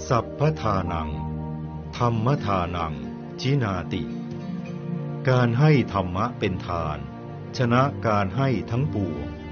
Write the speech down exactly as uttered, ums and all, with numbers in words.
สัพพทานังธรรมทานังชินาติการให้ธรรมะเป็นทานชนะการให้ทั้งปวง